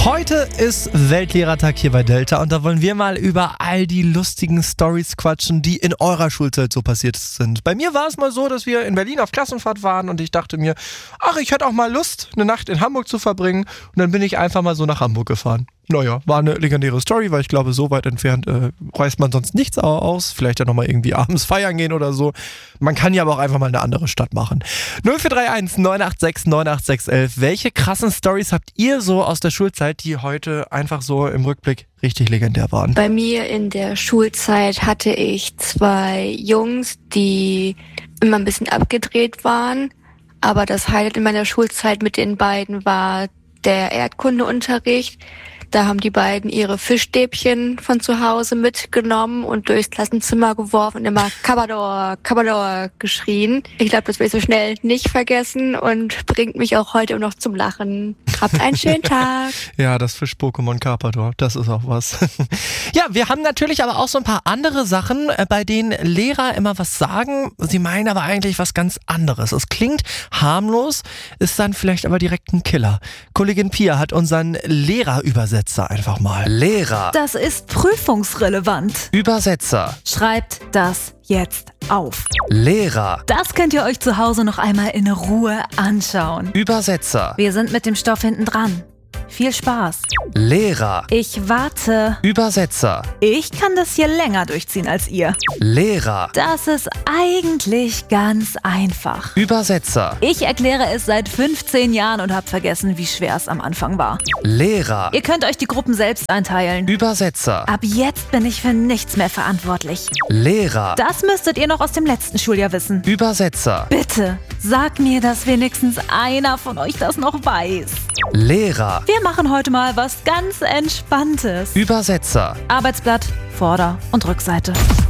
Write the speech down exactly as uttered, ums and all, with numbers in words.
Heute ist Weltlehrertag hier bei Delta und da wollen wir mal über all die lustigen Stories quatschen, die in eurer Schulzeit so passiert sind. Bei mir war es mal so, dass wir in Berlin auf Klassenfahrt waren und ich dachte mir, ach, ich hätte auch mal Lust, eine Nacht in Hamburg zu verbringen, und dann bin ich einfach mal so nach Hamburg gefahren. Naja, war eine legendäre Story, weil ich glaube, so weit entfernt äh, reist man sonst nichts aus. Vielleicht ja nochmal irgendwie abends feiern gehen oder so. Man kann ja aber auch einfach mal eine andere Stadt machen. null vier drei eins neun acht sechs neun acht sechs elf. Welche krassen Stories habt ihr so aus der Schulzeit, die heute einfach so im Rückblick richtig legendär waren? Bei mir in der Schulzeit hatte ich zwei Jungs, die immer ein bisschen abgedreht waren. Aber das Highlight in meiner Schulzeit mit den beiden war der Erdkundeunterricht. Da haben die beiden ihre Fischstäbchen von zu Hause mitgenommen und durchs Klassenzimmer geworfen und immer Kabador, Kabador geschrien. Ich glaube, das will ich so schnell nicht vergessen und bringt mich auch heute noch zum Lachen. Habt einen schönen Tag. Ja, das Fisch-Pokémon Carpador, das ist auch was. Ja, wir haben natürlich aber auch so ein paar andere Sachen, bei denen Lehrer immer was sagen. Sie meinen aber eigentlich was ganz anderes. Es klingt harmlos, ist dann vielleicht aber direkt ein Killer. Kollegin Pia hat unseren Lehrer übersetzt. Einfach mal. Lehrer. Das ist prüfungsrelevant. Übersetzer. Schreibt das jetzt auf. Lehrer. Das könnt ihr euch zu Hause noch einmal in Ruhe anschauen. Übersetzer. Wir sind mit dem Stoff hinten dran. Viel Spaß. Lehrer. Ich warte. Übersetzer. Ich kann das hier länger durchziehen als ihr. Lehrer. Das ist eigentlich ganz einfach. Übersetzer. Ich erkläre es seit fünfzehn Jahren und habe vergessen, wie schwer es am Anfang war. Lehrer. Ihr könnt euch die Gruppen selbst einteilen. Übersetzer. Ab jetzt bin ich für nichts mehr verantwortlich. Lehrer. Das müsstet ihr noch aus dem letzten Schuljahr wissen. Übersetzer. Bitte, sag mir, dass wenigstens einer von euch das noch weiß. Lehrer. Wir machen heute mal was ganz Entspanntes. Übersetzer. Arbeitsblatt, Vorder- und Rückseite.